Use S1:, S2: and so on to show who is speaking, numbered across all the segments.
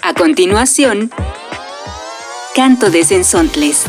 S1: A continuación, Canto de Cenzontles.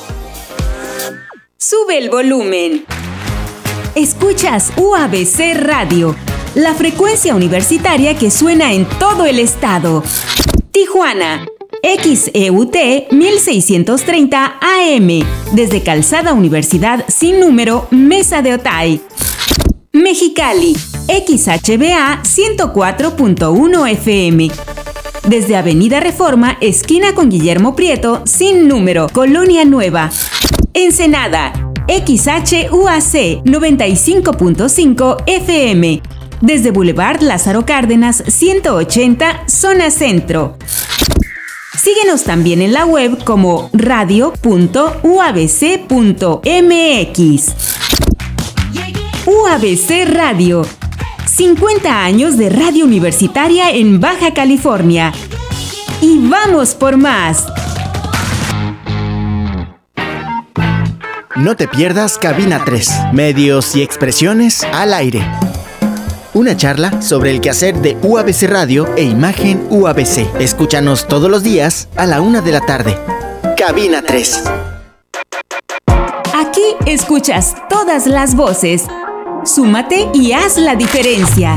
S1: Sube el volumen.
S2: Escuchas UABC Radio, la frecuencia universitaria que suena en todo el estado. Tijuana, XEUT 1630 AM, desde Calzada Universidad sin número, Mesa de Otay. Mexicali, XHBA 104.1 FM, desde Avenida Reforma, esquina con Guillermo Prieto, sin número, Colonia Nueva. Ensenada, XHUAC 95.5 FM, desde Boulevard Lázaro Cárdenas 180, zona centro. Síguenos también en la web como radio.uabc.mx. UABC Radio, 50 años de radio universitaria en Baja California. Y vamos por más.
S3: No te pierdas Cabina 3, medios y expresiones al aire. Una charla sobre el quehacer de UABC Radio e Imagen UABC. Escúchanos todos los días a la 1 de la tarde. Cabina 3.
S2: Aquí escuchas todas las voces. Súmate y haz la diferencia.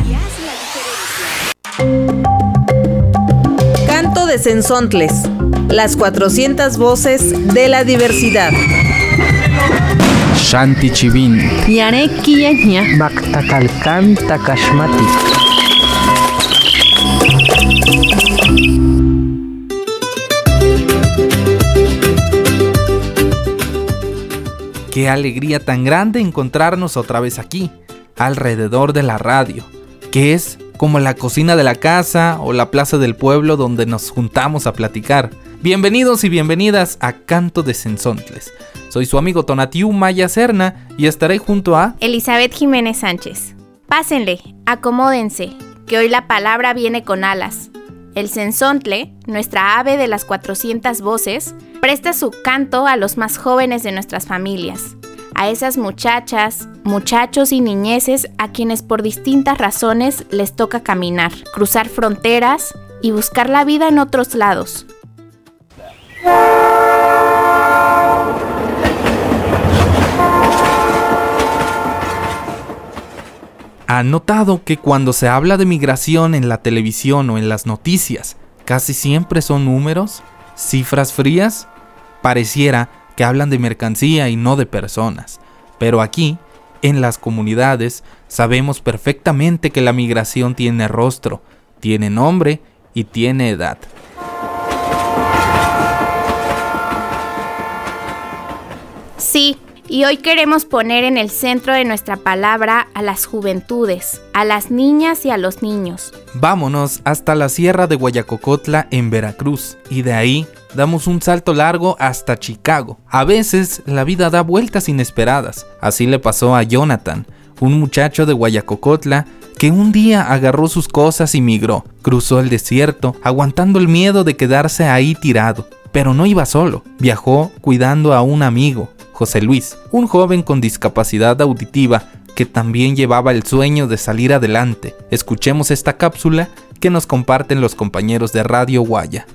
S4: Canto de Cenzontles, las 400 voces de la diversidad.
S5: Shanti Chivin
S6: Yare Kiyaña
S5: Baktakalkan Takashmati. Qué alegría tan grande encontrarnos otra vez aquí, alrededor de la radio, que es como la cocina de la casa o la plaza del pueblo donde nos juntamos a platicar. Bienvenidos y bienvenidas a Canto de Cenzontles. Soy su amigo Tonatiu Maya Serna y estaré junto a
S6: Elizabeth Jiménez Sánchez. Pásenle, acomódense, que hoy la palabra viene con alas. El cenzontle, nuestra ave de las 400 voces, presta su canto a los más jóvenes de nuestras familias, a esas muchachas, muchachos y niñeces a quienes por distintas razones les toca caminar, cruzar fronteras y buscar la vida en otros lados.
S5: ¿Han notado que cuando se habla de migración en la televisión o en las noticias, casi siempre son números, cifras frías? Pareciera que hablan de mercancía y no de personas. Pero aquí, en las comunidades, sabemos perfectamente que la migración tiene rostro, tiene nombre y tiene edad.
S6: Sí, y hoy queremos poner en el centro de nuestra palabra a las juventudes, a las niñas y a los niños.
S5: Vámonos hasta la Sierra de Guayacocotla en Veracruz y de ahí damos un salto largo hasta Chicago. A veces la vida da vueltas inesperadas. Así le pasó a Jonathan, un muchacho de Guayacocotla que un día agarró sus cosas y migró. Cruzó el desierto, aguantando el miedo de quedarse ahí tirado. Pero no iba solo, viajó cuidando a un amigo, José Luis, un joven con discapacidad auditiva que también llevaba el sueño de salir adelante. Escuchemos esta cápsula que nos comparten los compañeros de Radio Guaya.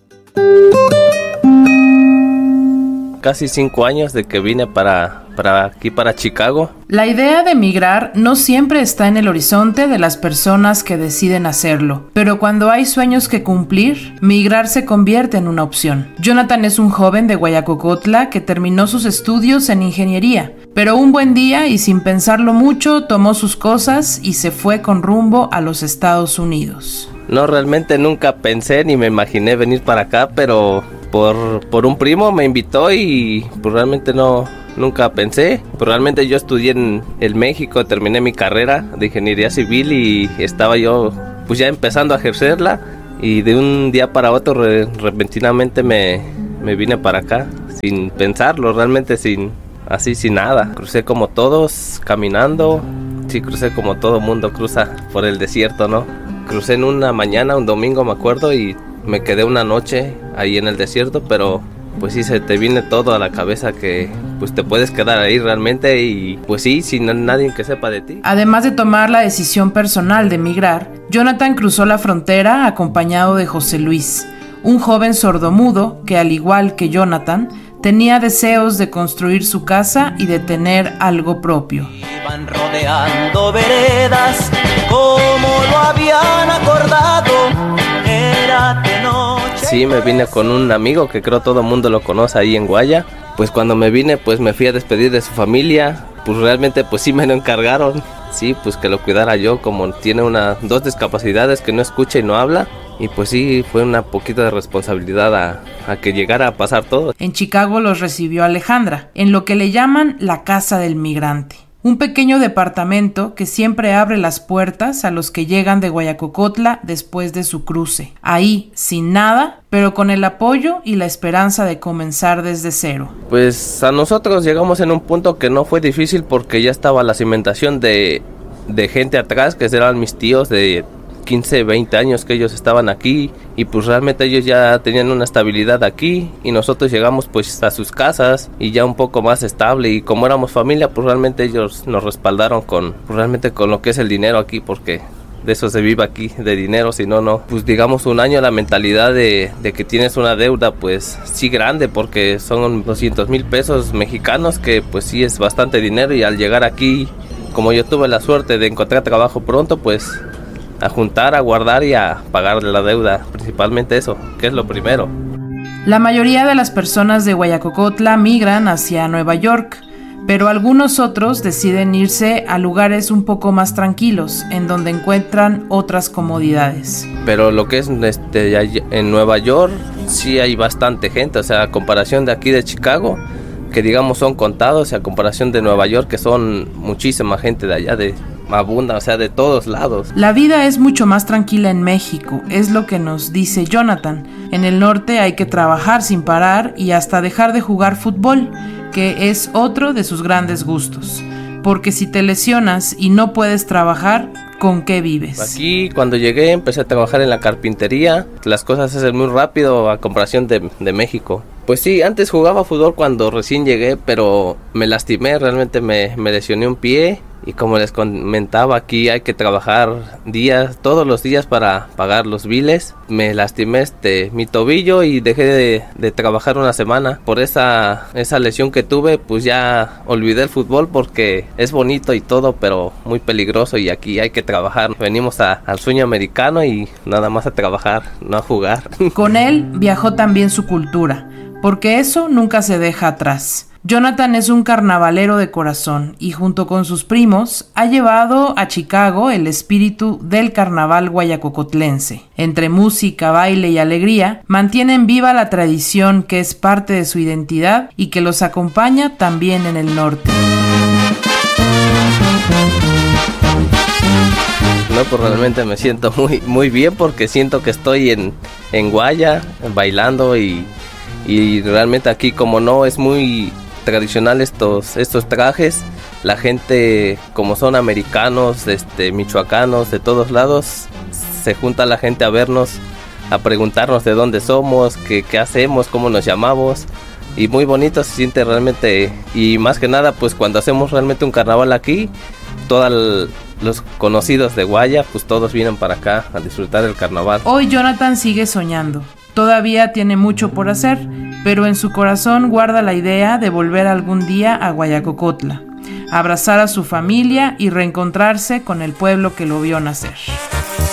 S7: Casi 5 años de que vine para aquí, para Chicago.
S8: La idea de emigrar no siempre está en el horizonte de las personas que deciden hacerlo, pero cuando hay sueños que cumplir, migrar se convierte en una opción. Jonathan es un joven de Guayacocotla que terminó sus estudios en ingeniería, pero un buen día y sin pensarlo mucho tomó sus cosas y se fue con rumbo a los Estados Unidos.
S7: No, realmente nunca pensé ni me imaginé venir para acá, pero por un primo me invitó y pues realmente nunca pensé. Pues realmente yo estudié en México, terminé mi carrera de ingeniería civil y estaba yo pues ya empezando a ejercerla y de un día para otro repentinamente me vine para acá sin pensarlo, realmente sin nada. Crucé como todos caminando, sí, crucé como todo mundo cruza por el desierto, ¿no? Crucé en una mañana, un domingo me acuerdo, y me quedé una noche ahí en el desierto, pero pues sí se te viene todo a la cabeza que pues te puedes quedar ahí realmente y pues sí, sin nadie que sepa de ti.
S8: Además de tomar la decisión personal de emigrar, Jonathan cruzó la frontera acompañado de José Luis, un joven sordomudo que, al igual que Jonathan, tenía deseos de construir su casa y de tener algo propio.
S9: Iban rodeando veredas como lo habían acordado. Era de noche.
S7: Sí, me vine con un amigo que creo todo el mundo lo conoce ahí en Guaya. Pues cuando me vine, pues me fui a despedir de su familia. Pues realmente pues sí me lo encargaron. Sí, pues que lo cuidara yo, como tiene dos discapacidades, que no escucha y no habla. Y pues sí, fue una poquita de responsabilidad a que llegara a pasar todo.
S8: En Chicago los recibió Alejandra, en lo que le llaman la Casa del Migrante. Un pequeño departamento que siempre abre las puertas a los que llegan de Guayacocotla después de su cruce. Ahí, sin nada, pero con el apoyo y la esperanza de comenzar desde cero.
S7: Pues a nosotros llegamos en un punto que no fue difícil porque ya estaba la cimentación de gente atrás, que eran mis tíos de 15, 20 años que ellos estaban aquí, y pues realmente ellos ya tenían una estabilidad aquí, y nosotros llegamos pues a sus casas y ya un poco más estable, y como éramos familia pues realmente ellos nos respaldaron con lo que es el dinero aquí, porque de eso se vive aquí, de dinero, si no, pues digamos un año la mentalidad de que tienes una deuda pues sí grande, porque son 200,000 pesos mexicanos, que pues sí es bastante dinero, y al llegar aquí, como yo tuve la suerte de encontrar trabajo pronto, pues a juntar, a guardar y a pagar la deuda, principalmente eso, que es lo primero.
S8: La mayoría de las personas de Guayacocotla migran hacia Nueva York, pero algunos otros deciden irse a lugares un poco más tranquilos, en donde encuentran otras comodidades.
S7: Pero lo que es en Nueva York, sí hay bastante gente, o sea, a comparación de aquí de Chicago, que digamos son contados, y a comparación de Nueva York, que son muchísima gente de allá, abunda, o sea, de todos lados.
S8: La vida es mucho más tranquila en México, es lo que nos dice Jonathan. En el norte hay que trabajar sin parar y hasta dejar de jugar fútbol, que es otro de sus grandes gustos. Porque si te lesionas y no puedes trabajar, ¿con qué vives?
S7: Aquí cuando llegué empecé a trabajar en la carpintería. Las cosas se hacen muy rápido a comparación de México. Pues sí, antes jugaba fútbol cuando recién llegué, pero me lastimé, realmente me lesioné un pie. Y como les comentaba, aquí hay que trabajar todos los días para pagar los biles. Me lastimé mi tobillo y dejé de trabajar una semana. Por esa lesión que tuve, pues ya olvidé el fútbol, porque es bonito y todo, pero muy peligroso, y aquí hay que trabajar. Venimos al sueño americano y nada más a trabajar, no a jugar.
S8: Con él viajó también su cultura, porque eso nunca se deja atrás. Jonathan es un carnavalero de corazón y junto con sus primos ha llevado a Chicago el espíritu del carnaval guayacocotlense. Entre música, baile y alegría, mantienen viva la tradición que es parte de su identidad y que los acompaña también en el norte.
S7: No, pues realmente me siento muy, muy bien, porque siento que estoy en Guaya bailando, y realmente aquí, como no es muy tradicional estos trajes, la gente, como son americanos, michoacanos, de todos lados, se junta la gente a vernos, a preguntarnos de dónde somos, qué hacemos, cómo nos llamamos, y muy bonito se siente realmente. Y más que nada, pues cuando hacemos realmente un carnaval aquí, todos los conocidos de Guaya, pues todos vienen para acá a disfrutar del carnaval.
S8: Hoy Jonathan sigue soñando. Todavía tiene mucho por hacer, pero en su corazón guarda la idea de volver algún día a Guayacocotla, abrazar a su familia y reencontrarse con el pueblo que lo vio nacer.